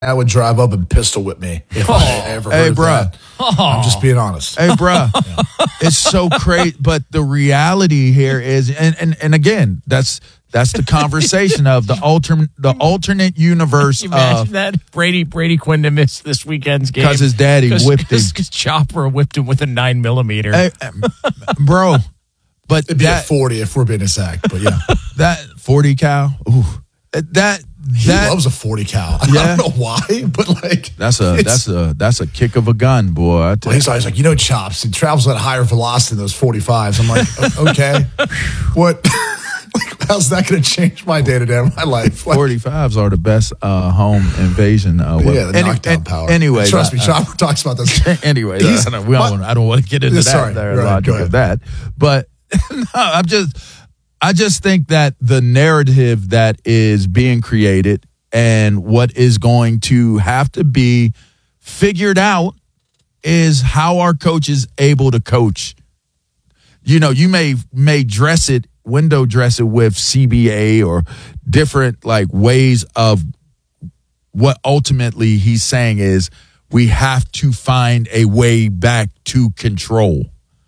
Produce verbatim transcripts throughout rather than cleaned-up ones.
I would drive up and pistol whip me if oh, I ever heard hey, of bruh. that. Oh. I'm just being honest. Hey, bruh. Yeah. It's so crazy. But the reality here is, and, and, and again, that's that's the conversation of the alternate the alternate universe. Imagine of, that Brady Brady Quinn missed this weekend's game because his daddy Cause, whipped him. Because Chopper whipped him with a nine millimeter. Hey, bro, but it'd be that, a forty if we're being exact. But yeah, that forty cal. Ooh, that. He that, loves a forty cal. Yeah. I don't know why, but like that's a that's a that's a kick of a gun, boy. I well, he's always like, you know, Chops, it travels at a higher velocity than those forty-fives. I'm like, okay, what? Like, how's that going to change my day to day of my life? Like, forty-fives are the best uh, home invasion. Uh, yeah, the any, knockdown an, power. Anyway, trust me, uh, Chopper talks about this. Anyway, He's- I don't, we don't, I don't want to get into Yeah, that sorry. there Right, logic go ahead. of that, but no, I'm just I just think that the narrative that is being created and what is going to have to be figured out is how our coach is able to coach. You know, you may may dress it, window dress it with C B A or different like ways of what ultimately he's saying is we have to find a way back to control.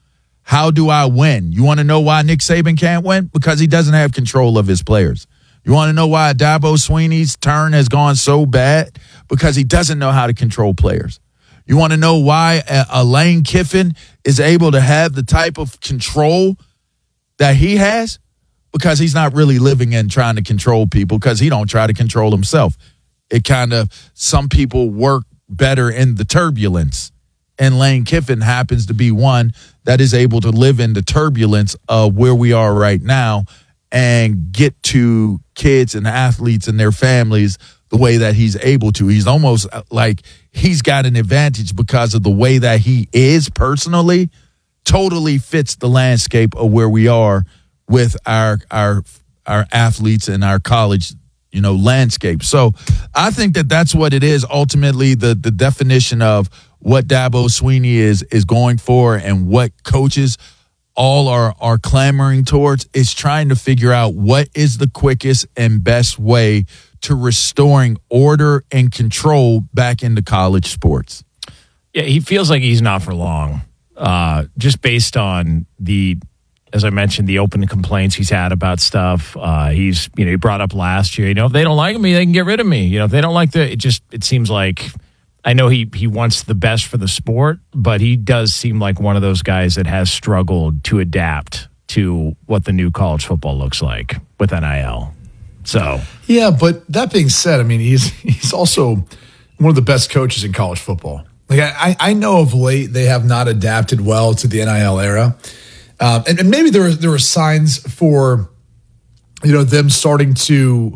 How do I win? You want to know why Nick Saban can't win? Because he doesn't have control of his players. You want to know why Dabo Swinney's turn has gone so bad? Because he doesn't know how to control players. You want to know why a, a Lane Kiffin is able to have the type of control that he has? Because he's not really living and trying to control people because he don't try to control himself. It kind of, some people work better in the turbulence. And Lane Kiffin happens to be one that is able to live in the turbulence of where we are right now and get to kids and athletes and their families the way that he's able to. He's almost like he's got an advantage because of the way that he is personally, totally fits the landscape of where we are with our our our athletes and our college, you know, landscape. So I think that that's what it is. Ultimately, the the definition of what Dabo Swinney is is going for and what coaches all are are clamoring towards is trying to figure out what is the quickest and best way to restoring order and control back into college sports. Yeah, he feels like he's not for long, uh, just based on the, as I mentioned, the open complaints he's had about stuff. Uh, he's, you know, he brought up last year, you know, if they don't like me, they can get rid of me. You know, if they don't like the, it just, it seems like, I know he, he wants the best for the sport, but he does seem like one of those guys that has struggled to adapt to what the new college football looks like with N I L. So yeah, but that being said, I mean, he's he's also one of the best coaches in college football. Like I, I know of late they have not adapted well to the N I L era, um, and, and maybe there were, there were signs for, you know, them starting to.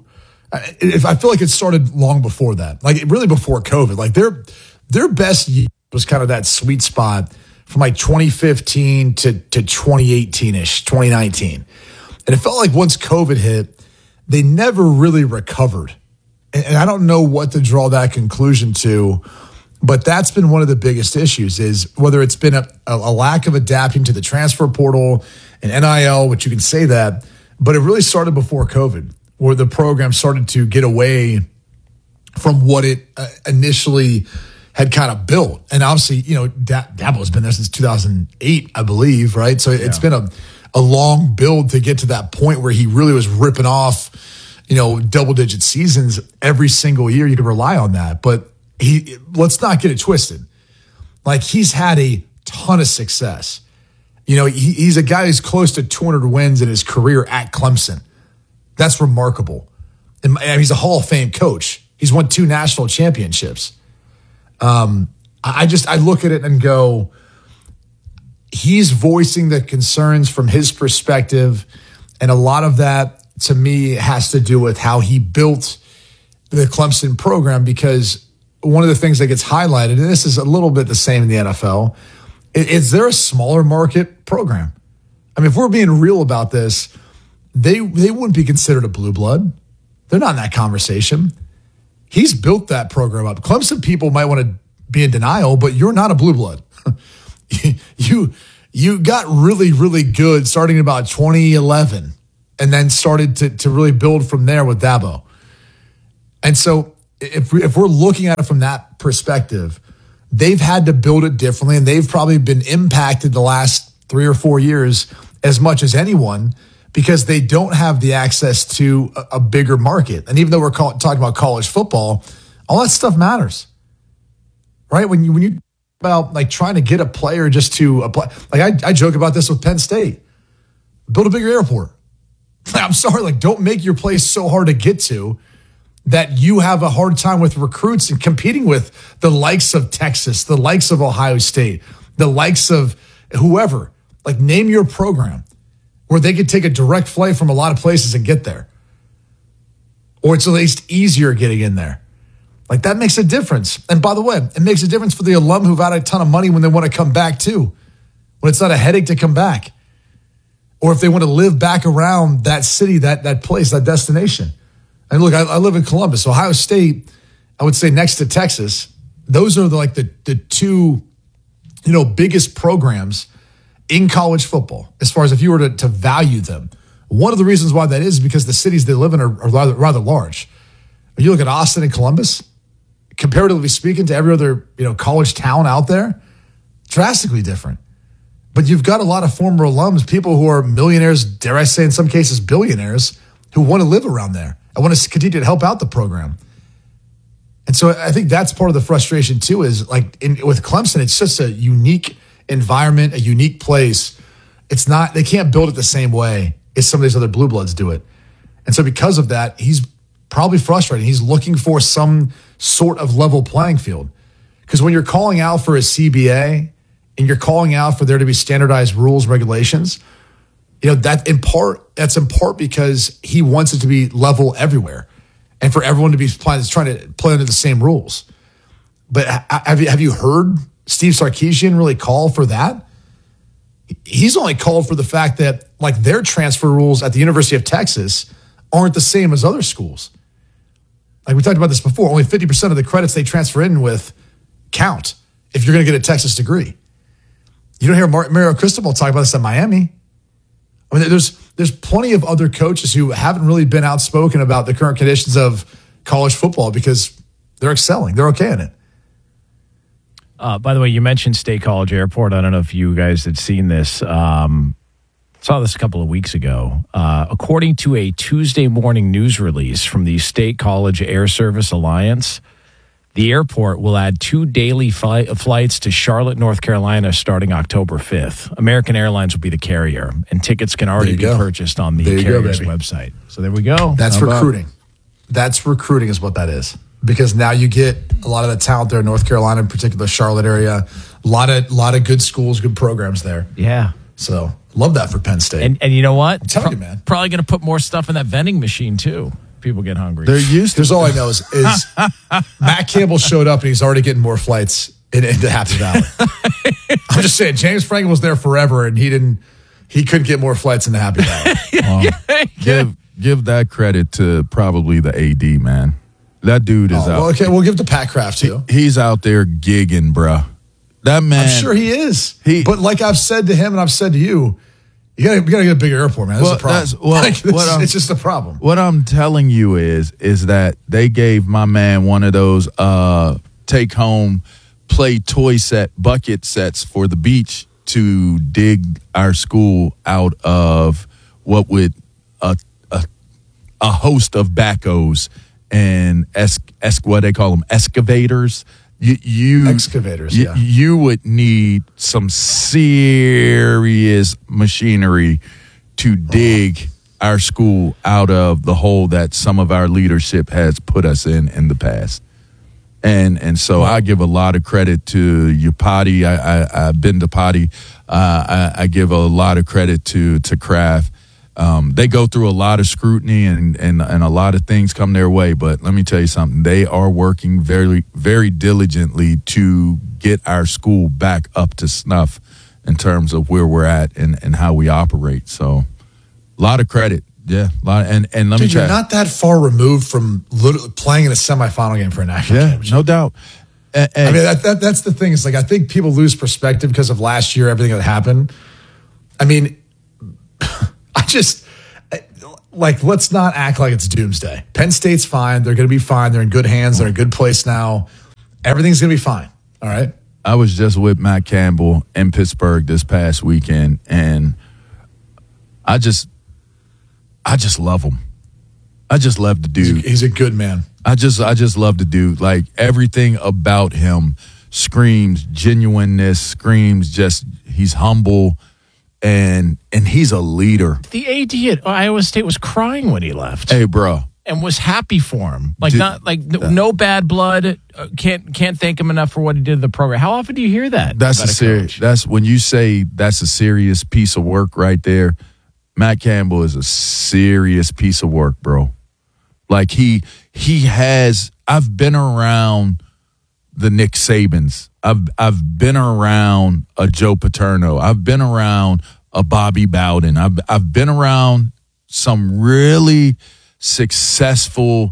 If I feel like it started long before that, like really before COVID, like their their best year was kind of that sweet spot from like twenty fifteen to to twenty eighteen ish, twenty nineteen, and it felt like once COVID hit, they never really recovered, and, and I don't know what to draw that conclusion to, but that's been one of the biggest issues is whether it's been a, a lack of adapting to the transfer portal and N I L, which you can say that, but it really started before COVID. Where the program started to get away from what it uh, initially had kind of built. And obviously, you know, da- Dabo's been there since two thousand eight, I believe, right? So it's yeah. been a, a long build to get to that point where he really was ripping off, you know, double-digit seasons every single year. You could rely on that. But he, let's not get it twisted. Like, he's had a ton of success. You know, he, he's a guy who's close to two hundred wins in his career at Clemson. That's remarkable. And he's a Hall of Fame coach. He's won two national championships. Um, I just, I look at it and go, he's voicing the concerns from his perspective. And a lot of that, to me, has to do with how he built the Clemson program, because one of the things that gets highlighted, and this is a little bit the same in the N F L, is there a smaller market program? I mean, if we're being real about this, They they wouldn't be considered a blue blood. They're not in that conversation. He's built that program up. Clemson people might want to be in denial, but you're not a blue blood. you you got really, really good starting in about twenty eleven and then started to, to really build from there with Dabo. And so if we, if we're looking at it from that perspective, they've had to build it differently, and they've probably been impacted the last three or four years as much as anyone because they don't have the access to a, a bigger market. And even though we're call, talking about college football, all that stuff matters, right? When you when you about like trying to get a player just to apply, like I, I joke about this with Penn State, build a bigger airport. I'm sorry, like don't make your place so hard to get to that you have a hard time with recruits and competing with the likes of Texas, the likes of Ohio State, the likes of whoever. Like name your program where they could take a direct flight from a lot of places and get there. Or it's at least easier getting in there. Like that makes a difference. And by the way, it makes a difference for the alum who've had a ton of money when they want to come back too. When it's not a headache to come back. Or if they want to live back around that city, that that place, that destination. And look, I, I live in Columbus. Ohio State, I would say next to Texas, those are the, like the, the two, you know, biggest programs in college football, as far as if you were to, to value them. One of the reasons why that is because the cities they live in are, are rather, rather large. When you look at Austin and Columbus, comparatively speaking to every other, you know, college town out there, drastically different. But you've got a lot of former alums, people who are millionaires, dare I say in some cases billionaires, who want to live around there. I want to continue to help out the program. And so I think that's part of the frustration too, is like in, with Clemson, it's just a unique environment, a unique place. It's not, they can't build it the same way as some of these other blue bloods do it. And so because of that, he's probably frustrated. He's looking for some sort of level playing field. Because when you're calling out for a C B A and you're calling out for there to be standardized rules, regulations, you know, that in part, that's in part because he wants it to be level everywhere and for everyone to be playing, trying to play under the same rules. But have you, have you heard Steve Sarkisian really call for that? He's only called for the fact that like their transfer rules at the University of Texas aren't the same as other schools. Like we talked about this before, only fifty percent of the credits they transfer in with count if you're going to get a Texas degree. You don't hear Mar- Mario Cristobal talk about this at Miami. I mean, there's there's plenty of other coaches who haven't really been outspoken about the current conditions of college football because they're excelling. They're okay in it. Uh, by the way, you mentioned State College Airport. I don't know if you guys had seen this. Um, saw this a couple of weeks ago. Uh, according to a Tuesday morning news release from the State College Air Service Alliance, the airport will add two daily fly- flights to Charlotte, North Carolina, starting October fifth. American Airlines will be the carrier, and tickets can already be go. purchased on the carrier's go, website. So there we go. That's How recruiting. About? That's recruiting is what that is. Because now you get a lot of the talent there in North Carolina, in particular Charlotte area. A lot of, lot of good schools, good programs there. Yeah. So love that for Penn State. And, and you know what? I'm telling Pro- you, man. Probably going to put more stuff in that vending machine, too. People get hungry. They're used to. Here's all I know is, is Matt Campbell showed up and he's already getting more flights in, into Happy Valley. I'm just saying, James Franklin was there forever and he didn't. He couldn't get more flights into Happy Valley. Well, yeah. Give give that credit to probably the A D, man. That dude is oh, out. Well, okay, we'll give it to Pat Kraft too. He, he's out there gigging, bruh. That man. I'm sure he is. He, but like I've said to him and I've said to you, you gotta, you gotta get a bigger airport, man. That's well, a problem. That's, well, like, this, it's just a problem. What I'm telling you is, is that they gave my man one of those uh, take-home play toy set bucket sets for the beach to dig our school out of what would a a, a host of backhoes and es, es, what they call them excavators. You, you excavators, you, yeah. You would need some serious machinery to dig oh. our school out of the hole that some of our leadership has put us in in the past. And and so wow. I give a lot of credit to Upati. I, I, I've been to Potty. Uh, I, I give a lot of credit to to Kraft. Um, they go through a lot of scrutiny and, and, and a lot of things come their way. But let me tell you something. They are working very, very diligently to get our school back up to snuff in terms of where we're at and, and how we operate. So a lot of credit. Yeah. A lot of, and, and let Dude, me tell you. You're not that far removed from literally playing in a semifinal game for a national yeah, championship. No doubt. And, and I mean, that, that that's the thing. It's like, I think people lose perspective because of last year, everything that happened. I mean, I just, like, let's not act like it's doomsday. Penn State's fine. They're going to be fine. They're in good hands. They're in a good place now. Everything's going to be fine. All right. I was just with Matt Campbell in Pittsburgh this past weekend, and I just, I just love him. I just love the dude. He's a, he's a good man. I just, I just love the dude. Like, everything about him screams genuineness, screams just he's humble, and and he's a leader. The A D at Iowa State was crying when he left. Hey, bro. And was happy for him. Like, Dude, not like no, no bad blood. Uh, can't can't thank him enough for what he did to the program. How often do you hear that? That's a about serious. That's when you say that's a serious piece of work right there. Matt Campbell is a serious piece of work, bro. Like he he has. I've been around the Nick Sabans. I've I've been around a Joe Paterno. I've been around a Bobby Bowden. I've I've been around some really successful,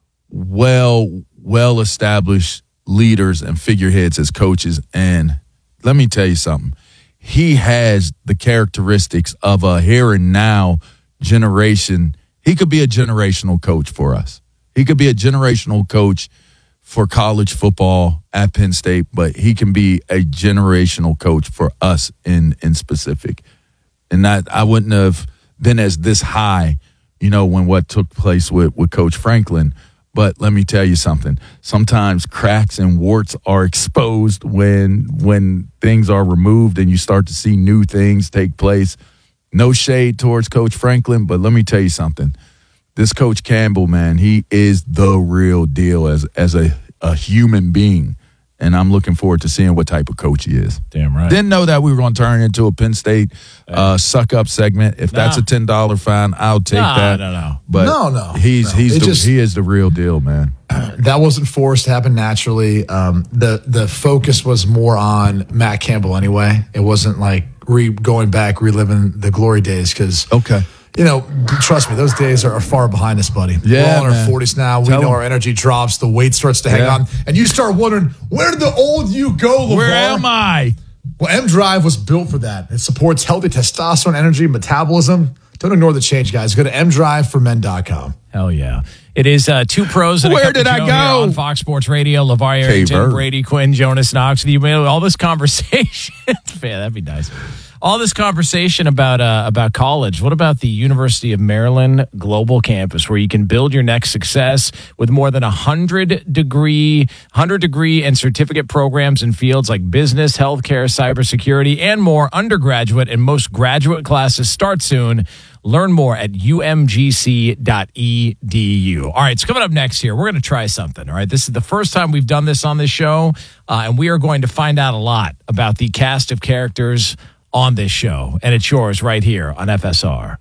well well established leaders and figureheads as coaches. And let me tell you something. He has the characteristics of a here and now generation. He could be a generational coach for us. He could be a generational coach for college football at Penn State, but he can be a generational coach for us in in specific. And that I wouldn't have been as this high, you know, when what took place with, with Coach Franklin. But let me tell you something. Sometimes cracks and warts are exposed when when things are removed and you start to see new things take place. No shade towards Coach Franklin, but let me tell you something. This Coach Campbell, man, he is the real deal as as a, a human being. And I'm looking forward to seeing what type of coach he is. Damn right. Didn't know that we were going to turn into a Penn State uh, suck-up segment. If that's Nah. a ten dollars fine, I'll take Nah, that. no, no. But No, no, he's no. he's It the, just- he is the real deal, man. That wasn't forced to happen naturally. Um, the the focus was more on Matt Campbell anyway. It wasn't like re going back, reliving the glory days because, Okay. you know, trust me, those days are, are far behind us, buddy. Yeah, We're all in man. our forties now. We Tell know him. our energy drops. The weight starts to hang Yeah. on. And you start wondering, where did the old you go, LeVar? Where am I? Well, M Drive was built for that. It supports healthy testosterone, energy, metabolism. Don't ignore the change, guys. Go to m drive for men dot com. Hell yeah. It is uh, two pros and a Where cup of did I Joe go? here on Fox Sports Radio. LeVar Arrington, Bird. Brady Quinn, Jonas Knox. You made all this conversation. Man, that'd be nice. All this conversation about uh, about college. What about the University of Maryland Global Campus, where you can build your next success with more than a hundred degree, hundred degree and certificate programs in fields like business, healthcare, cybersecurity, and more. Undergraduate and most graduate classes start soon. Learn more at u m g c dot e d u. All right, so coming up next here, we're going to try something. All right, this is the first time we've done this on this show, uh, and we are going to find out a lot about the cast of characters on this show, and it's yours right here on F S R.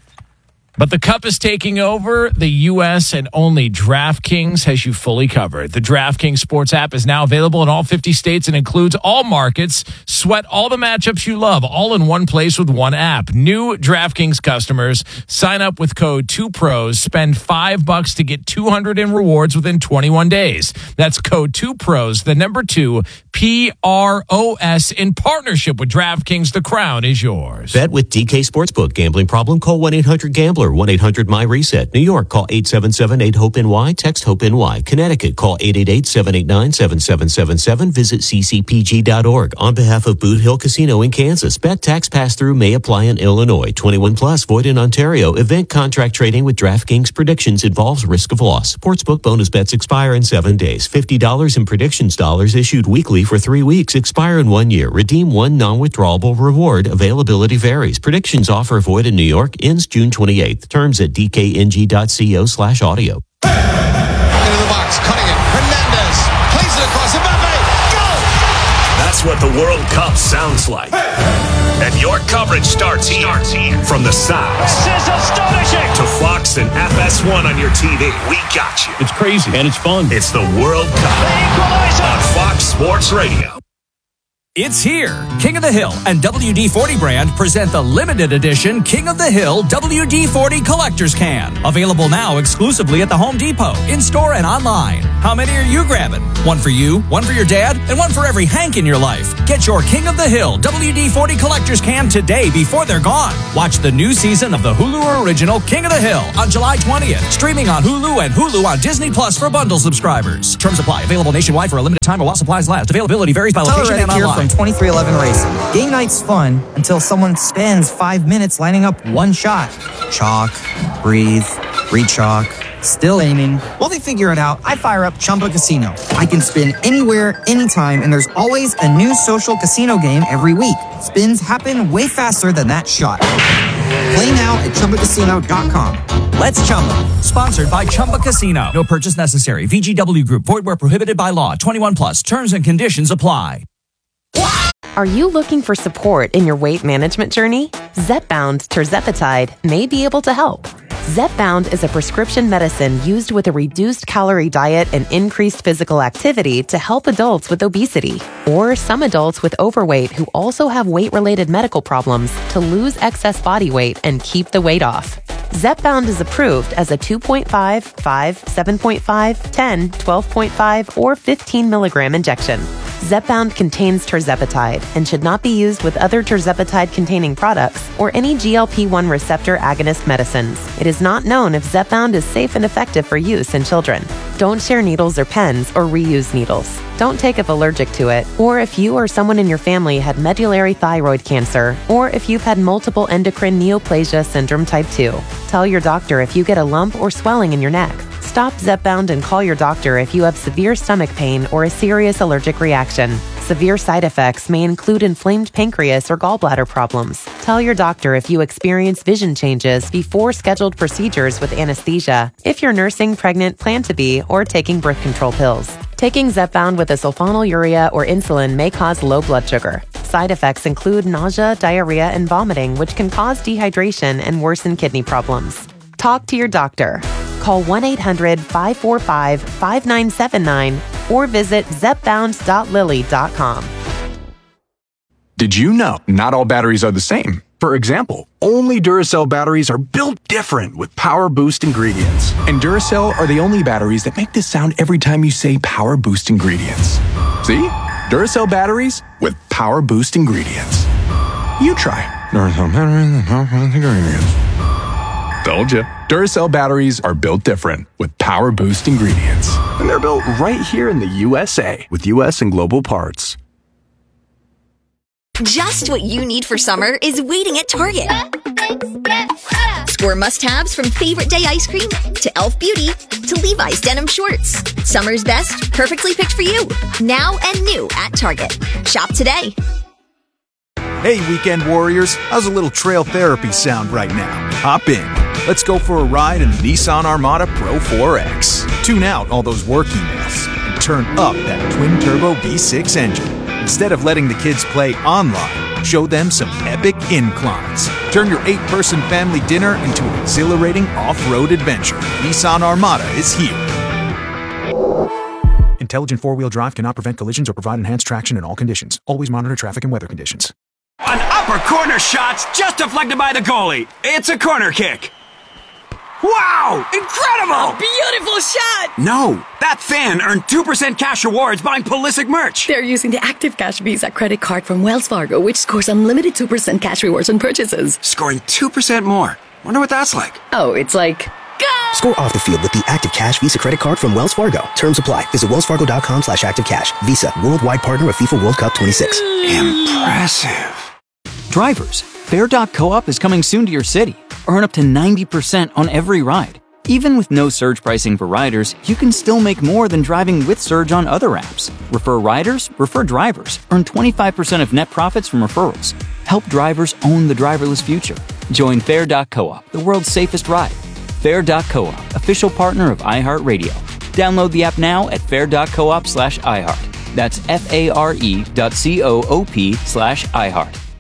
But the Cup is taking over. The U S and only DraftKings has you fully covered. The DraftKings Sports app is now available in all fifty states and includes all markets. Sweat all the matchups you love, all in one place with one app. New DraftKings customers sign up with code two pros, spend five bucks to get two hundred in rewards within twenty-one days. That's code two pros, the number two, P R O S, in partnership with DraftKings. The crown is yours. Bet with D K Sportsbook. Gambling problem? Call one eight hundred gambler. one eight hundred my reset. New York, call eight seven seven eight hope N Y. Text HOPE-NY. Connecticut, call eight eight eight seven eight nine seven seven seven seven. Visit c c p g dot org. On behalf of Boot Hill Casino in Kansas, bet tax pass-through may apply in Illinois. twenty-one plus, void in Ontario. Event contract trading with DraftKings predictions involves risk of loss. Sportsbook bonus bets expire in seven days. fifty dollars in predictions dollars issued weekly for three weeks. Expire in one year. Redeem one non-withdrawable reward. Availability varies. Predictions offer void in New York. Ends June twenty-eighth. Terms at d k n g dot co slash audio. Into the box, cutting it. Hernandez plays it across Mbappe. Go! That's what the World Cup sounds like. And your coverage starts here. From the sounds This is astonishing. to Fox and F S one on your T V. We got you. It's crazy and it's fun. It's the World Cup The equalizer. on Fox Sports Radio. It's here. King of the Hill and W D forty brand present the limited edition King of the Hill W D forty Collector's Can. Available now exclusively at the Home Depot, in-store and online. How many are you grabbing? One for you, one for your dad, and one for every Hank in your life. Get your King of the Hill W D forty Collector's Can today before they're gone. Watch the new season of the Hulu original King of the Hill on July twentieth. Streaming on Hulu and Hulu on Disney Plus for bundle subscribers. Terms apply. Available nationwide for a limited time while supplies last. Availability varies by location and online. From twenty-three eleven Racing. Game night's fun until someone spends five minutes lining up one shot. Chalk, breathe, re-chalk, still aiming. While they figure it out, I fire up Chumba Casino. I can spin anywhere, anytime, and there's always a new social casino game every week. Spins happen way faster than that shot. Play now at Chumba Casino dot com. Let's Chumba. Sponsored by Chumba Casino. No purchase necessary. V G W Group. Void where prohibited by law. twenty-one plus. Terms and conditions apply. Are you looking for support in your weight management journey? Zepbound tirzepatide may be able to help. Zepbound is a prescription medicine used with a reduced calorie diet and increased physical activity to help adults with obesity or some adults with overweight who also have weight-related medical problems to lose excess body weight and keep the weight off. Zepbound is approved as a two point five, five, seven point five, ten, twelve point five, or fifteen milligram injection. Zepbound contains tirzepatide and should not be used with other tirzepatide-containing products or any G L P one receptor agonist medicines. It is not known if Zepbound is safe and effective for use in children. Don't share needles or pens or reuse needles. Don't take if allergic to it, or if you or someone in your family had medullary thyroid cancer, or if you've had multiple endocrine neoplasia syndrome type two. Tell your doctor if you get a lump or swelling in your neck. Stop Zepbound and call your doctor if you have severe stomach pain or a serious allergic reaction. Severe side effects may include inflamed pancreas or gallbladder problems. Tell your doctor if you experience vision changes before scheduled procedures with anesthesia, if you're nursing, pregnant, plan to be, or taking birth control pills. Taking Zepbound with a sulfonylurea or insulin may cause low blood sugar. Side effects include nausea, diarrhea, and vomiting, which can cause dehydration and worsen kidney problems. Talk to your doctor. Call one eight hundred, five four five, five nine seven nine or visit zepbound dot lilly dot com. Did you know not all batteries are the same? For example, only Duracell batteries are built different with Power Boost ingredients. And Duracell are the only batteries that make this sound every time you say Power Boost ingredients. See? Duracell batteries with Power Boost ingredients. You try. Duracell batteries with Power Boost ingredients. Told you. Duracell batteries are built different with Power Boost ingredients. And they're built right here in the U S A with U S and global parts. Just what you need for summer is waiting at Target. Score must-haves from Favorite Day ice cream to Elf Beauty to Levi's denim shorts. Summer's best, perfectly picked for you. Now and new at Target. Shop today. Hey, weekend warriors. How's a little trail therapy sound right now? Hop in. Let's go for a ride in the Nissan Armada Pro four X. Tune out all those work emails and turn up that twin-turbo V six engine. Instead of letting the kids play online, show them some epic inclines. Turn your eight-person family dinner into an exhilarating off-road adventure. Nissan Armada is here. Intelligent four-wheel drive cannot prevent collisions or provide enhanced traction in all conditions. Always monitor traffic and weather conditions. An upper corner shot's just deflected by the goalie. It's a corner kick. Wow! Incredible! A beautiful shot! No, that fan earned two percent cash rewards buying Pulisic merch. They're using the Active Cash Visa credit card from Wells Fargo, which scores unlimited two percent cash rewards on purchases. Scoring two percent more. Wonder what that's like. Oh, it's like... Go! Score off the field with the Active Cash Visa credit card from Wells Fargo. Terms apply. Visit wellsfargo.com slash activecash. Visa, worldwide partner of FIFA World Cup twenty-six. Impressive. Drivers, Fair dot coop is coming soon to your city. Earn up to ninety percent on every ride. Even with no surge pricing for riders, you can still make more than driving with Surge on other apps. Refer riders, refer drivers. Earn twenty-five percent of net profits from referrals. Help drivers own the driverless future. Join Fair dot coop, the world's safest ride. Fair dot coop, official partner of iHeartRadio. Download the app now at fair dot coop slash iHeart. That's F A R E dot C O O P slash iHeart.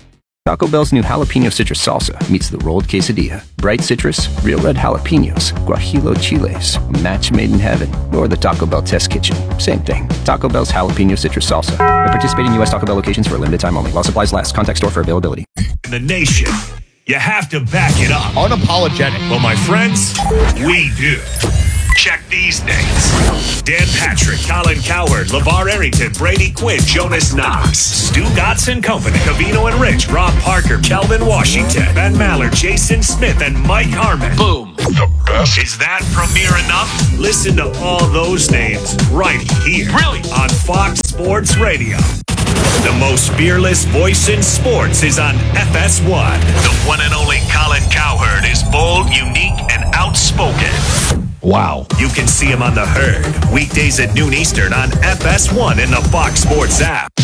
Taco Bell's new jalapeno citrus salsa meets the rolled quesadilla. Bright citrus, real red jalapenos, guajillo chiles, a match made in heaven, or the Taco Bell test kitchen. Same thing. Taco Bell's jalapeno citrus salsa. At participating U S Taco Bell locations for a limited time only. While supplies last. Contact store for availability. The nation. You have to back it up. Unapologetic. Well, my friends, we do. Check these names. Dan Patrick, Colin Cowherd, LeVar Arrington, Brady Quinn, Jonas Knox, Stu Gotts Company, Cavino and Rich, Rob Parker, Kelvin Washington, Ben Maller, Jason Smith, and Mike Harmon. Boom. The best. Is that premiere enough? Listen to all those names right here. Really? On Fox Sports Radio. The most fearless voice in sports is on F S one. The one and only Colin Cowherd is bold, unique, and outspoken. Wow. You can see him on The Herd, weekdays at noon Eastern on F S one in the Fox Sports app.